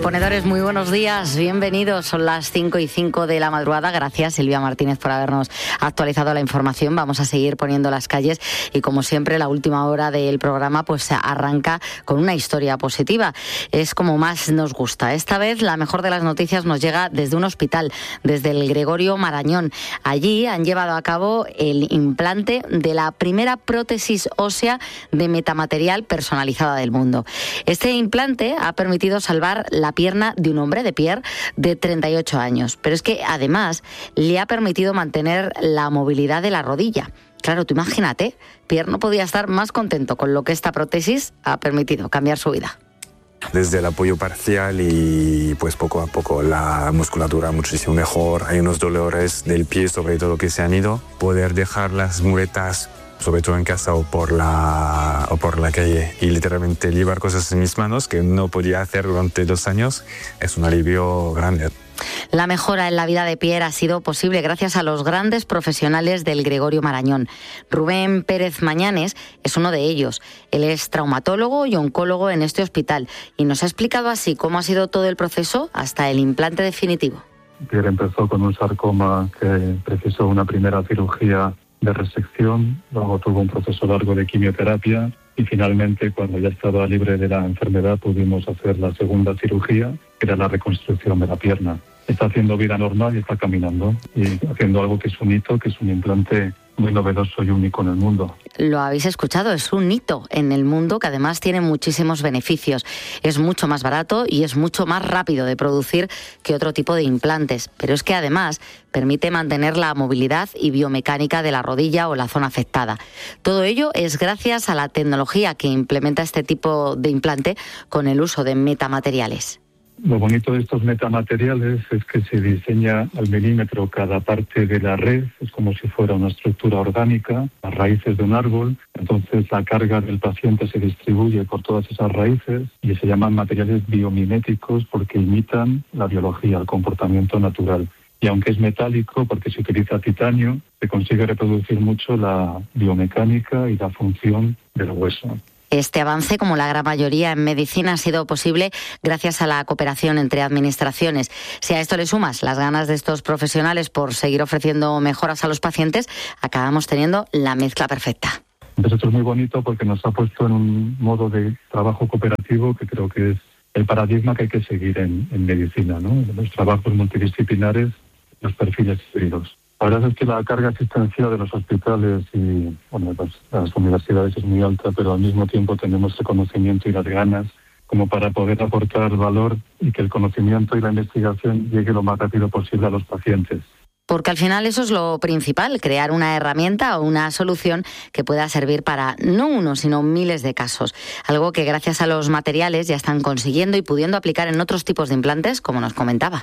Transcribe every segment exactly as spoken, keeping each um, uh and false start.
Ponedores, muy buenos días, bienvenidos. Son las cinco y cinco de la madrugada. Gracias, Silvia Martínez, por habernos actualizado la información. Vamos a seguir poniendo las calles y, como siempre, la última hora del programa pues arranca con una historia positiva. Es como más nos gusta. Esta vez la mejor de las noticias nos llega desde un hospital, desde el Gregorio Marañón. Allí han llevado a cabo el implante de la primera prótesis ósea de metamaterial personalizada del mundo. Este implante ha permitido salvar la pierna de un hombre, de Pierre, de treinta y ocho años. Pero es que además le ha permitido mantener la movilidad de la rodilla. Claro, tú imagínate, Pierre no podía estar más contento con lo que esta prótesis ha permitido cambiar su vida. Desde el apoyo parcial y pues poco a poco la musculatura muchísimo mejor. Hay unos dolores del pie sobre todo que se han ido. Poder dejar las muletas, sobre todo en casa o por la o por la calle, y literalmente llevar cosas en mis manos que no podía hacer durante dos años, es un alivio grande. La mejora en la vida de Pierre ha sido posible gracias a los grandes profesionales del Gregorio Marañón. Rubén Pérez Mañanes es uno de ellos. Él es traumatólogo y oncólogo en este hospital y nos ha explicado así cómo ha sido todo el proceso hasta el implante definitivo. Pierre empezó con un sarcoma que precisó una primera cirugía de resección, luego tuvo un proceso largo de quimioterapia y finalmente, cuando ya estaba libre de la enfermedad, pudimos hacer la segunda cirugía, que era la reconstrucción de la pierna. Está haciendo vida normal y está caminando y haciendo algo que es un hito, que es un implante muy novedoso y único en el mundo. Lo habéis escuchado, es un hito en el mundo que además tiene muchísimos beneficios. Es mucho más barato y es mucho más rápido de producir que otro tipo de implantes. Pero es que además permite mantener la movilidad y biomecánica de la rodilla o la zona afectada. Todo ello es gracias a la tecnología que implementa este tipo de implante con el uso de metamateriales. Lo bonito de estos metamateriales es que se diseña al milímetro cada parte de la red, es como si fuera una estructura orgánica, las raíces de un árbol, entonces la carga del paciente se distribuye por todas esas raíces y se llaman materiales biomiméticos porque imitan la biología, el comportamiento natural. Y aunque es metálico, porque se utiliza titanio, se consigue reproducir mucho la biomecánica y la función del hueso. Este avance, como la gran mayoría en medicina, ha sido posible gracias a la cooperación entre administraciones. Si a esto le sumas las ganas de estos profesionales por seguir ofreciendo mejoras a los pacientes, acabamos teniendo la mezcla perfecta. Entonces esto es muy bonito porque nos ha puesto en un modo de trabajo cooperativo que creo que es el paradigma que hay que seguir en, en medicina, ¿no? Los trabajos multidisciplinares, los perfiles híbridos. La verdad es que la carga asistencial de los hospitales y bueno, las, las universidades es muy alta, pero al mismo tiempo tenemos el conocimiento y las ganas como para poder aportar valor y que el conocimiento y la investigación llegue lo más rápido posible a los pacientes. Porque al final eso es lo principal, crear una herramienta o una solución que pueda servir para no uno, sino miles de casos. Algo que gracias a los materiales ya están consiguiendo y pudiendo aplicar en otros tipos de implantes, como nos comentaba.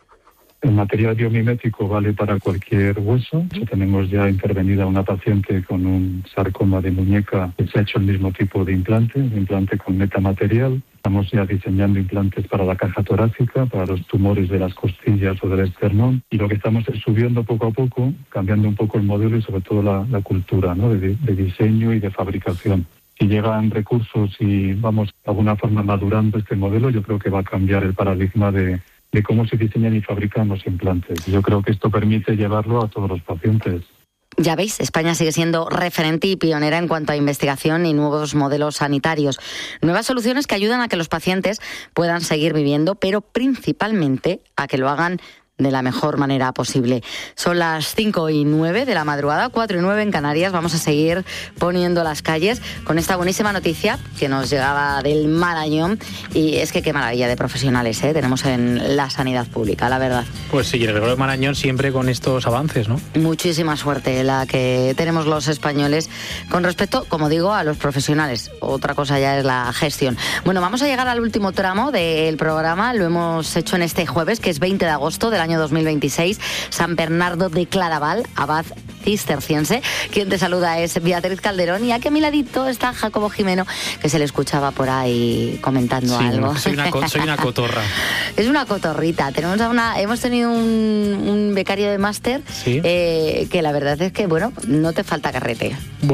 El material biomimético vale para cualquier hueso. Tenemos ya intervenida una paciente con un sarcoma de muñeca que se ha hecho el mismo tipo de implante, un implante con metamaterial. Estamos ya diseñando implantes para la caja torácica, para los tumores de las costillas o del esternón. Y lo que estamos es subiendo poco a poco, cambiando un poco el modelo y sobre todo la, la cultura, ¿no? de, de diseño y de fabricación. Si llegan recursos y vamos de alguna forma madurando este modelo, yo creo que va a cambiar el paradigma de de cómo se diseñan y fabrican los implantes. Yo creo que esto permite llevarlo a todos los pacientes. Ya veis, España sigue siendo referente y pionera en cuanto a investigación y nuevos modelos sanitarios. Nuevas soluciones que ayudan a que los pacientes puedan seguir viviendo, pero principalmente a que lo hagan de la mejor manera posible. Son las cinco y nueve de la madrugada, cuatro y nueve en Canarias. Vamos a seguir poniendo las calles con esta buenísima noticia que nos llegaba del Marañón. Y es que qué maravilla de profesionales ¿eh? tenemos en la sanidad pública, la verdad. Pues sí, el Gregorio Marañón siempre con estos avances, ¿no? Muchísima suerte la que tenemos los españoles con respecto, como digo, a los profesionales. Otra cosa ya es la gestión. Bueno, vamos a llegar al último tramo del programa. Lo hemos hecho en este jueves, que es veinte de agosto del año dos mil veintiséis, San Bernardo de Claraval, abad cisterciense. Quien te saluda es Beatriz Calderón y aquí a mi ladito está Jacobo Jimeno, que se le escuchaba por ahí comentando sí, algo. Soy una, soy una cotorra. Es una cotorrita. Tenemos a una, hemos tenido un, un becario de máster ¿Sí? eh, que la verdad es que, bueno, no te falta carrete. Bueno.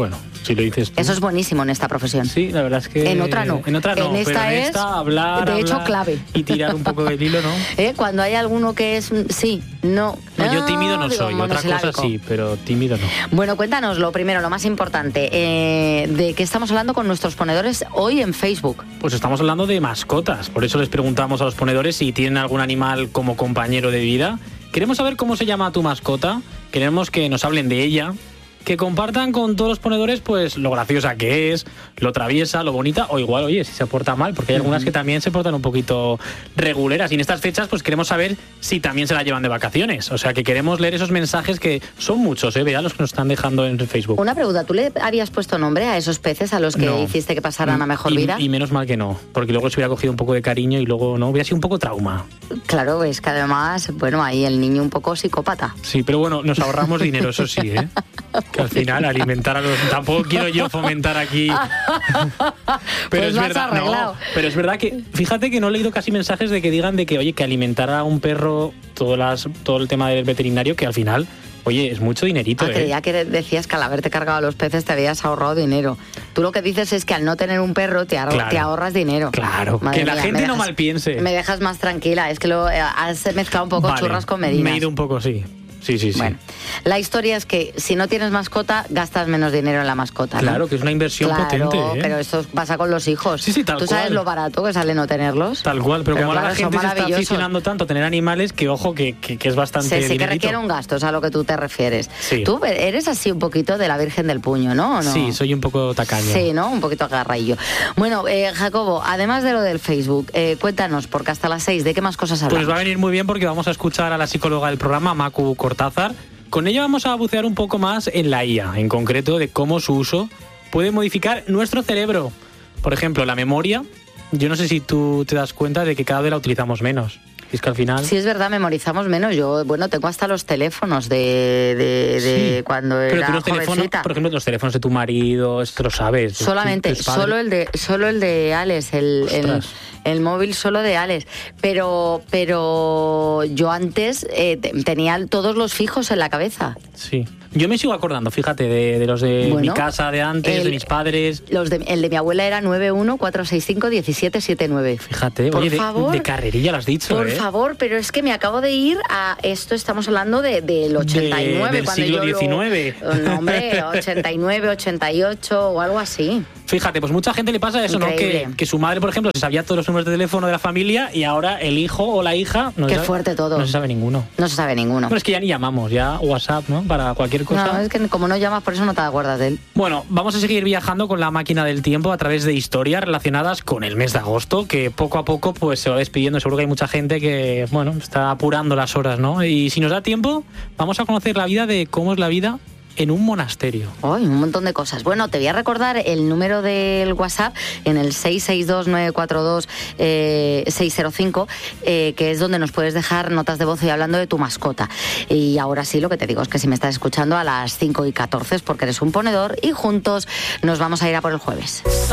si lo dices tú. Eso es buenísimo en esta profesión. Sí, la verdad es que... En otra no. En otra no, en esta pero en es, esta hablar, de hecho, hablar clave. Y tirar un poco del hilo, ¿no? ¿Eh? Cuando hay alguno que es sí, no. No, yo tímido no digo, soy, otra cosa sí, pero tímido no. Bueno, cuéntanos lo primero, lo más importante, eh, de qué estamos hablando con nuestros ponedores hoy en Facebook. Pues estamos hablando de mascotas, por eso les preguntamos a los ponedores si tienen algún animal como compañero de vida. Queremos saber cómo se llama tu mascota, queremos que nos hablen de ella, que compartan con todos los ponedores pues lo graciosa que es, lo traviesa, lo bonita, o igual, oye, si se porta mal, porque hay algunas que también se portan un poquito reguleras, y en estas fechas pues queremos saber si también se la llevan de vacaciones, o sea que queremos leer esos mensajes que son muchos, ¿eh? Vean los que nos están dejando en Facebook. Una pregunta, ¿tú le habías puesto nombre a esos peces a los que no. hiciste que pasaran a mejor y, vida? Y menos mal que no, porque luego se hubiera cogido un poco de cariño y luego no, hubiera sido un poco trauma. Claro, es que además, bueno, ahí el niño un poco psicópata. Sí, pero bueno, nos ahorramos dinero, eso sí, ¿eh? Que al final alimentar a los... Tampoco quiero yo fomentar aquí... pero pues es verdad, no, pero es verdad que... Fíjate que no he leído casi mensajes de que digan de que, oye, que alimentar a un perro, todo, las, todo el tema del veterinario, que al final... Oye, es mucho dinerito, ah, ¿eh? Creía que decías que al haberte cargado a los peces te habías ahorrado dinero. Tú lo que dices es que al no tener un perro te, ahor- claro, te ahorras dinero. Claro, Madre que la mía, gente dejas, no mal piense. Me dejas más tranquila, es que lo eh, has mezclado un poco vale, churras con medidas. Me he ido un poco, sí. Sí, sí, sí. Bueno, la historia es que si no tienes mascota, gastas menos dinero en la mascota, ¿no? Claro, que es una inversión claro, potente, ¿eh? Pero esto pasa con los hijos. Sí, sí, tal Tú sabes cual. lo barato que sale no tenerlos. Tal cual, pero, pero como claro, la gente se está maravillosos. aficionando tanto a tener animales, que ojo, que, que, que es bastante Sí, sí dinerito. que requiere un gasto, es a lo que tú te refieres. Sí. Tú eres así un poquito de la Virgen del Puño, ¿no? ¿O no? Sí, soy un poco tacaño. Sí, ¿no? Un poquito agarraillo. Bueno, eh, Jacobo, además de lo del Facebook, eh, cuéntanos, porque hasta las seis, ¿de qué más cosas hablamos? Pues va a venir muy bien porque vamos a escuchar a la psicóloga del programa, Macu Cortázar. Con ella vamos a bucear un poco más en la I A, en concreto de cómo su uso puede modificar nuestro cerebro. Por ejemplo, la memoria. Yo no sé si tú te das cuenta de que cada vez la utilizamos menos. Es que al final... Sí, es verdad, memorizamos menos. Yo, bueno, tengo hasta los teléfonos de, de, de sí. cuando Pero era tú los teléfonos, por ejemplo, los teléfonos de tu marido, esto lo sabes. Solamente, tu, tu solo el de solo el de Alex, el, el, el móvil solo de Alex. Pero, pero yo antes eh, tenía todos los fijos en la cabeza. Sí. Yo me sigo acordando, fíjate, de, de los de bueno, mi casa de antes, el, de mis padres. Los de, el de mi abuela era nueve uno cuatro seis cinco uno siete siete nueve. Fíjate, por oye, favor, de, de carrerilla lo has dicho, Por ¿eh? favor, pero es que me acabo de ir a... Esto estamos hablando de, del ochenta y nueve. De, del cuando siglo yo diecinueve. Lo, no, hombre, ochenta y nueve, ochenta y ocho o algo así. Fíjate, pues mucha gente le pasa eso, Increíble. ¿no? Que, que su madre, por ejemplo, se sabía todos los números de teléfono de la familia y ahora el hijo o la hija... No Qué sabe, fuerte todo. No se sabe ninguno. No se sabe ninguno. Bueno, es que ya ni llamamos, ya WhatsApp, ¿no? Para cualquier cosa. No, es que como no llamas, por eso no te acuerdas de él. Bueno, vamos a seguir viajando con la máquina del tiempo a través de historias relacionadas con el mes de agosto, que poco a poco pues se va despidiendo. Seguro que hay mucha gente que, bueno, está apurando las horas, ¿no? Y si nos da tiempo, vamos a conocer la vida de cómo es la vida en un monasterio. Oh, un montón de cosas. Bueno, te voy a recordar el número del WhatsApp en el seis seis dos nueve cuatro dos seis cero cinco, eh, que es donde nos puedes dejar notas de voz y hablando de tu mascota. Y ahora sí, lo que te digo es que si me estás escuchando a las cinco y catorce es porque eres un ponedor y juntos nos vamos a ir a por el jueves.